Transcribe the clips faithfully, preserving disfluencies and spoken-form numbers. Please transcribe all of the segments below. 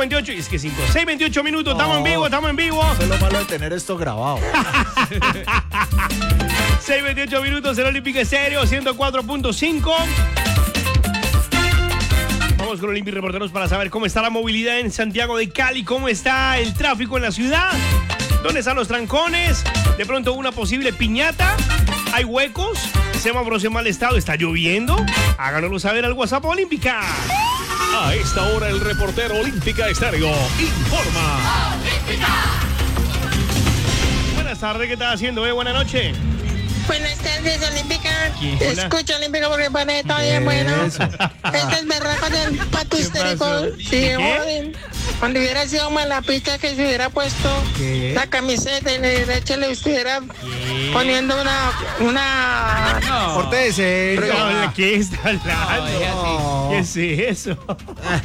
veintiocho, es que cinco, seis veintiocho minutos, estamos en vivo, estamos en vivo. Eso es lo malo de tener esto grabado. seis veintiocho minutos, el Olímpico Estéreo, ciento cuatro punto cinco. Vamos con Olímpico Reporteros para saber cómo está la movilidad en Santiago de Cali, cómo está el tráfico en la ciudad, dónde están los trancones, de pronto una posible piñata, hay huecos, semáforos en mal estado, está lloviendo. Háganoslo saber al WhatsApp Olímpica. A esta hora el reportero Olímpica Estéreo informa. ¡Olímpica! Buenas tardes, ¿qué estás haciendo, eh? Buenas noches. Buenas tardes, Olímpica. ¿Quién? Escucha, Olímpica, porque para está bien bueno. Este es berraco del pato histérico. Sí, joden. Cuando hubiera sido Malapita que se hubiera puesto ¿Qué? La camiseta y la derecha le estuviera ¿Qué? Poniendo una... una... No. Portese. ¿Qué está hablando? No, ¿qué es eso? No,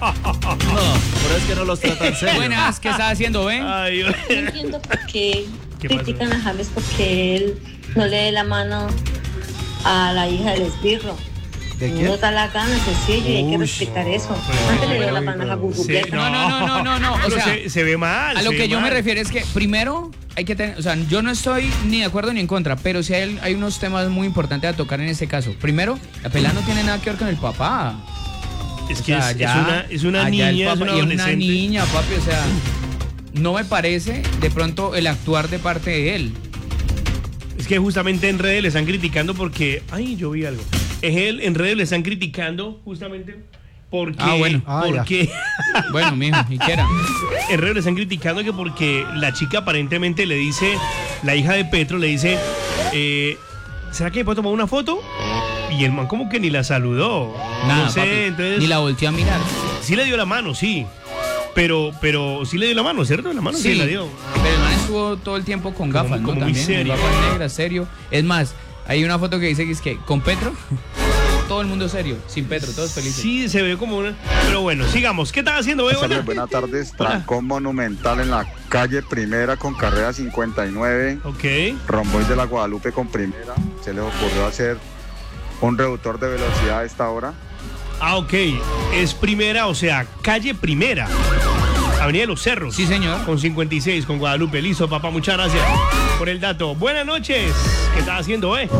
pero es que no los tratan serio. Buenas, ¿qué estás haciendo, ven? Ay, yo... No entiendo por qué, ¿Qué critican pasó? A James porque él no le dé la mano a la hija del esbirro. ¿De quién? No da la gana, sencillo, y hay que respetar no, eso. Antes le dio la mano a Gurruqueta. Sí, no, no, no, no, no, no. O sea, se, se ve mal. A lo que yo mal. me refiero es que primero hay que tener, o sea, yo no estoy ni de acuerdo ni en contra, pero sí hay, hay unos temas muy importantes a tocar en este caso. Primero, la pelada no tiene nada que ver con el papá. Es que o sea, es, ya, es una, es una niña, es una adolescente. Es una niña, papi, o sea, no me parece de pronto el actuar de parte de él. Es que justamente en redes le están criticando porque... Ay, yo vi algo. Es él, en redes le están criticando justamente porque... Ah, bueno. Porque, ah, bueno, mijo, ¿y qué era? En redes le están criticando que porque la chica aparentemente le dice... La hija de Petro le dice... Eh, ¿será que puede tomar una foto? Y el man como que ni la saludó. Nada, no sé, papi, entonces... ni la volteó a mirar. Sí le dio la mano, sí. Pero, pero sí le dio la mano, ¿cierto? La mano sí, sí la dio. Pero el man estuvo todo el tiempo con gafas, como, ¿no? Como También, muy serio. Con gafas negras, serio. Es más, hay una foto que dice que es que con Petro, todo el mundo serio. Sin Petro, todos felices. Sí, se ve como una... Pero bueno, sigamos. ¿Qué estás haciendo, Bebo? Buenas tardes. Trancón monumental en la calle Primera con carrera cincuenta y nueve. Ok. Romboy de la Guadalupe con Primera. Se les ocurrió hacer un reductor de velocidad a esta hora. Ah, ok. Es Primera, o sea, calle Primera. Avenida de los Cerros. Sí, señor. Con cincuenta y seis, con Guadalupe. Listo, papá. Muchas gracias por el dato. Buenas noches. ¿Qué estás haciendo, eh?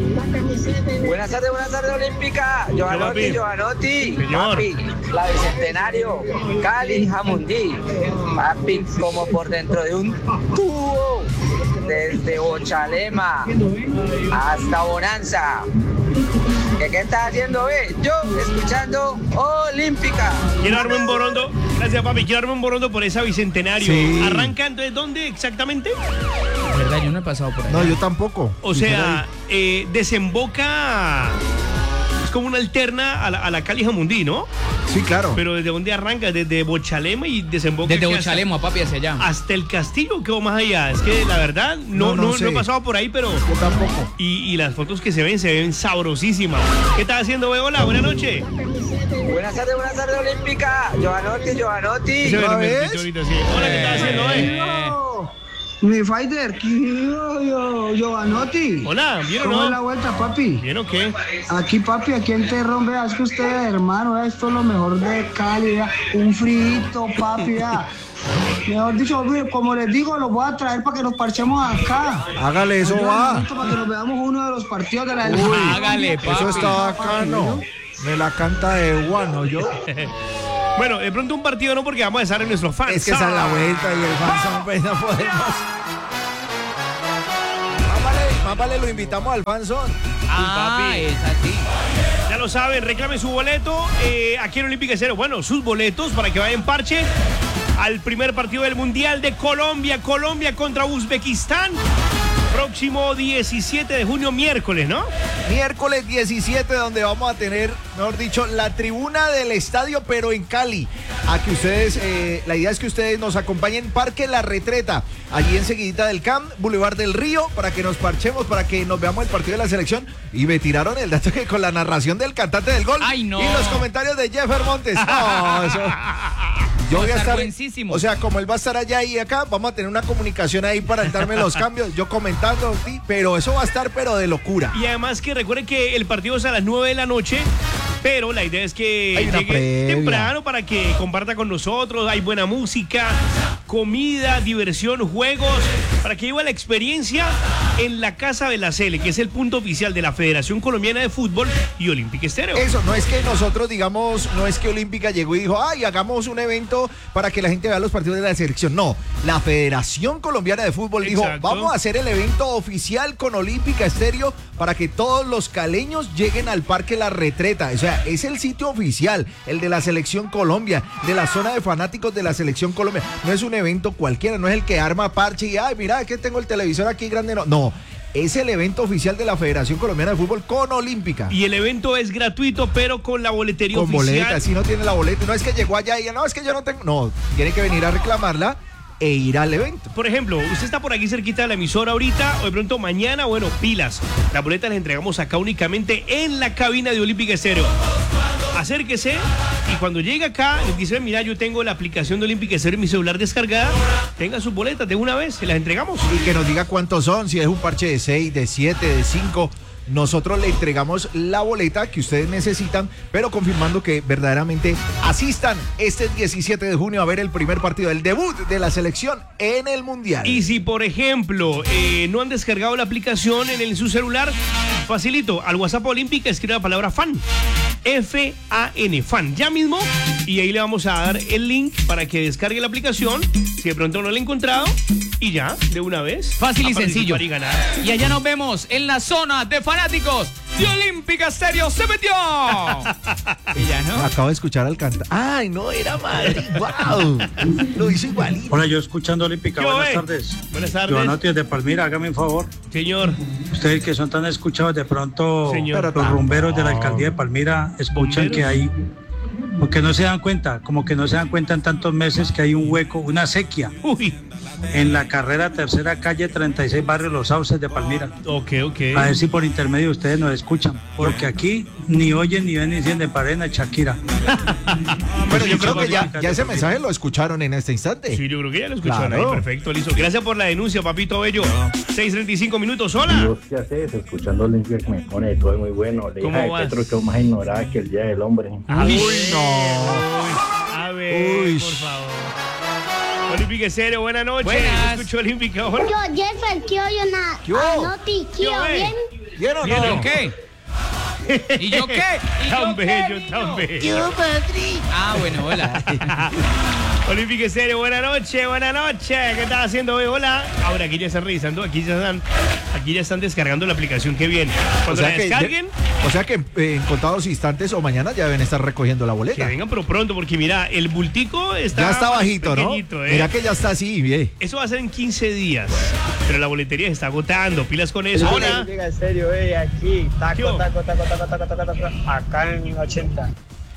Buenas tardes, buenas tardes, Olímpica. Giovanotti, Giovanotti. Señor. Papi, la Bicentenario. Cali, Jamundí. Papi, como por dentro de un tubo. Desde Bochalema hasta Bonanza. ¿Qué, ¿Qué estás haciendo, eh? Yo, escuchando Olímpica. Quiero darme un borondo. Gracias, papi. Quiero darme un borondo por esa Bicentenario. Sí. ¿Arranca entonces dónde exactamente? La verdad, yo no he pasado por ahí. No, yo tampoco. O sea, eh, desemboca... Es como una alterna a la, a la Cali Jamundí, ¿no? Sí, claro. Pero ¿desde dónde arranca? Desde Bochalema y desemboca... Desde Bochalema, papi, hacia allá. Hasta el castillo, ¿qué va más allá? Es que la verdad, no, no, no, no, no he pasado por ahí, pero... Yo tampoco. Y, y las fotos que se ven, se ven sabrosísimas. ¿Qué estás haciendo, Bebo? Hola, buenas noches. Buenas tardes, buenas tardes, Olímpica. Giovanotti, Giovanotti. ¿Otra vez? Ahorita, sí. Hola, ¿qué estás haciendo, eh? Mi fighter, yo, yo, Giovanotti. Hola, ¿bien o no? ¿Cómo es la vuelta, papi? ¿Bien o qué? Aquí, papi, aquí en Terrón, vea, es que usted, hermano, vea, esto es lo mejor de Cali, vea, un frito, papi, vea. Mejor dicho, como les digo, los voy a traer para que nos parchemos acá. Hágale, eso va. Para que nos veamos uno de los partidos de la... Uy, hágale, papi. Eso está bacano. Me la canta de guano, yo. Bueno, de pronto un partido no, porque vamos a estar en nuestros fans. Es que esa es la vuelta y el fanzón, pues no podemos. Más vale, más vale lo invitamos al fanzón. Ah, papi. Es así. Ya lo saben, reclame su boleto eh, aquí en Olímpica Cero. Bueno, sus boletos para que vayan en parche al primer partido del Mundial de Colombia. Colombia contra Uzbekistán. Próximo diecisiete de junio, miércoles, ¿no? Miércoles diecisiete, donde vamos a tener, mejor dicho, la tribuna del estadio, pero en Cali. A que ustedes, eh, la idea es que ustedes nos acompañen Parque La Retreta, allí enseguidita del C A M, Boulevard del Río, para que nos parchemos, para que nos veamos el partido de la selección. Y me tiraron el dato que con la narración del cantante del gol. ¡Ay, no! Y los comentarios de Jeffer Montes. No, eso... Yo voy a estar, buenísimo. O sea, como él va a estar allá y acá, vamos a tener una comunicación ahí para darme los cambios, yo comentando, sí, pero eso va a estar pero de locura. Y además que recuerden que el partido es a las nueve de la noche pero la idea es que Hay una llegue previa. temprano para que comparta con nosotros. Hay buena música, comida, diversión, juegos, para que lleve la experiencia en la Casa de la Cele, que es el punto oficial de la Federación Colombiana de Fútbol y Olímpica Estéreo. Eso, no es que nosotros digamos, no es que Olímpica llegó y dijo, ay, hagamos un evento para que la gente vea los partidos de la selección. No, la Federación Colombiana de Fútbol dijo, Exacto. vamos a hacer el evento oficial con Olímpica Estéreo para que todos los caleños lleguen al Parque La Retreta. O sea, es el sitio oficial, el de la Selección Colombia, de la zona de fanáticos de la Selección Colombia. No es un evento cualquiera, no es el que arma parche y, ay, mira, que tengo el televisor aquí grande. No, no. Es el evento oficial de la Federación Colombiana de Fútbol con Olímpica. Y el evento es gratuito, pero con la boletería Con oficial. boleta, si no tiene la boleta. No es que llegó allá y no, es que yo no tengo. No, tiene que venir a reclamarla e ir al evento. Por ejemplo, usted está por aquí cerquita de la emisora ahorita, o de pronto mañana, bueno, pilas. Las boletas las entregamos acá únicamente en la cabina de Olímpica Estéreo. Acérquese y cuando llegue acá, les dice, mira, yo tengo la aplicación de Olímpica Estéreo en mi celular descargada, tenga sus boletas de una vez, se las entregamos. Y que nos diga cuántos son, si es un parche de seis, de siete, de cinco. Nosotros le entregamos la boleta que ustedes necesitan, pero confirmando que verdaderamente asistan este diecisiete de junio a ver el primer partido, el debut de la selección en el Mundial. Y si, por ejemplo, eh, no han descargado la aplicación en el, su celular, facilito, al WhatsApp Olímpica escribe la palabra fan, F A N, fan, ya mismo, y ahí le vamos a dar el link para que descargue la aplicación, si de pronto no la ha encontrado, y ya, de una vez. Fácil y a sencillo. participar y ganar. Y allá nos vemos en la zona de fanáticos de Olímpica Estéreo. ¡Se metió! Y ya, ¿no? Acabo de escuchar al cantar. ¡Ay, no, era Madrid! ¡Wow! Lo hizo igualito. Hola, yo escuchando Olímpica. Yo, Buenas eh. tardes. Buenas tardes. Giovanotti de Palmira, hágame un favor. Señor. Ustedes que son tan escuchados, de pronto Señor. los rumberos de la alcaldía de Palmira escuchan ¿Bomberos? que hay, porque no se dan cuenta, como que no se dan cuenta en tantos meses que hay un hueco, una sequía. Uy. En la carrera tercera calle treinta y seis, barrio Los Sauces de Palmira. Ok, ok. A ver si por intermedio de ustedes nos escuchan, porque aquí ni oyen ni ven ni sienten paren a Shakira. Bueno, yo creo que ya, ya ese mensaje lo escucharon en este instante. Sí, yo creo que ya lo escucharon Claro. ahí, perfecto, listo. Gracias por la denuncia, papito bello. seis treinta y cinco minutos, hola. ¿Qué haces? Escuchando Olímpica que me pone de todo muy bueno. La ¿Cómo hija de vas? Petro quedó más ignorada que el Día del Hombre. Uy, no. A ver, Uy. por favor. Olímpica Estéreo, buenas noches. Buenas. Escucho Olímpica, hola. Yo, Jeffer, ¿qué oyo na? ¿Qué hubo? Anoti, ¿qué ¿Qué hubo, eh? bien? ¿Bien o ¿Y no? yo qué? ¿Y yo qué? ¿Y Tan yo qué, bello, niño? tan bello. Ah, bueno, hola. Olímpica Estéreo, buenas noches, buenas noches. ¿Qué estás haciendo hoy? Hola. Ahora aquí ya están revisando, aquí ya están, aquí ya están descargando la aplicación. Qué bien. O Cuando sea la que, descarguen, o sea que eh, en contados instantes o mañana ya deben estar recogiendo la que boleta. vengan pero pronto, porque mira, el bultico está, Ya está bajito, ¿no? pequeñito, ¿eh? Mira que ya está así, bien. Eso va a ser en quince días, pero la boletería se está agotando. Pilas con eso. Hola. Llega en serio, eh, aquí, ¿Qué taco, hubo? taco, taco, taco, taco, taco, taco, acá en ochenta.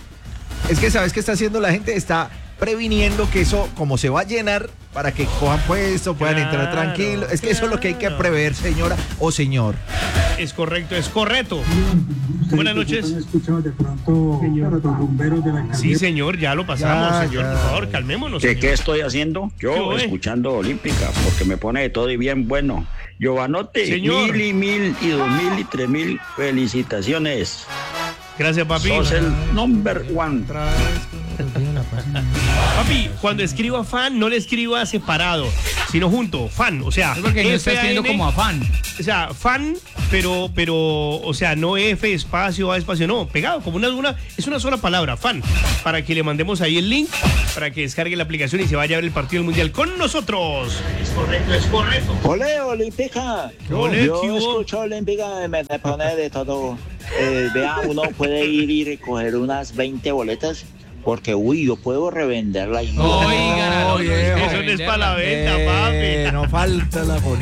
Es que ¿sabes qué está haciendo la gente? Está previniendo que eso, como se va a llenar, para que cojan puesto, puedan entrar Claro, tranquilos. Es que eso es lo que hay que claro. prever, señora o señor. Es correcto, es correcto. Buenas noches. ¿Han escuchado de pronto los rumberos de la alcaldía? Sí, señor, ya lo pasamos, Ya, señor. ya, Por favor, ya. calmémonos. ¿Qué, señor. ¿Qué estoy haciendo? ¿Qué Yo hubo, eh? escuchando Olímpica, porque me pone de todo y bien bueno. Giovanotti, Señor. mil y mil y dos mil y tres mil felicitaciones. Gracias, papi. Sos el number one. Papi, cuando escriba fan, no le escriba separado, sino junto, fan, o sea, Es porque yo estoy F A N, escribiendo como afán. o sea, fan, pero, pero, o sea, no F, espacio, A, espacio, no, pegado, como una, una, es una sola palabra, fan, para que le mandemos ahí el link, para que descargue la aplicación y se vaya a ver el partido del Mundial con nosotros. Es correcto, es correcto. Ole, Olímpica. Ole, Yo ¿qué hubo? escucho Olímpica y me pone de todo. Eh, vea, uno puede ir y recoger unas veinte boletas. Porque, uy, yo puedo revenderla y no. Oigan, No, viejo. Eso no es para la venta, Eh, papi. no falta la bonita.